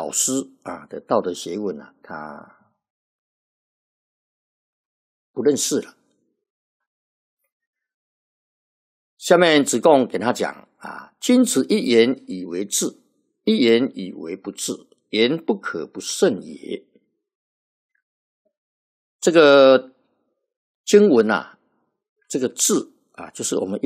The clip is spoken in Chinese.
老师的道德学问他不认识了。下面子贡给他讲君子一言以为治，一言以为不治，言不可不慎也。这个经文这个治就是我们